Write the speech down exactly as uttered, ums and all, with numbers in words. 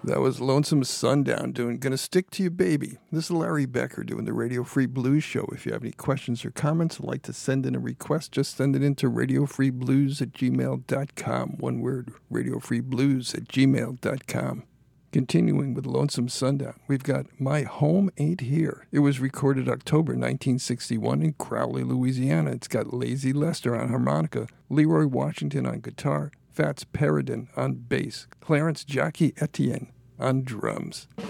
That was Lonesome Sundown doing Gonna Stick to You Baby. This is Larry Becker doing the Radio Free Blues Show. If you have any questions or comments or like to send in a request, just send it in to radiofreeblues at gmail dot com. One word, radiofreeblues at gmail dot com. Continuing with Lonesome Sundown, we've got My Home Ain't Here. It was recorded October nineteen sixty-one in Crowley, Louisiana. It's got Lazy Lester on harmonica, Leroy Washington on guitar, Fats Peridin on bass, Clarence Jockey Etienne on drums.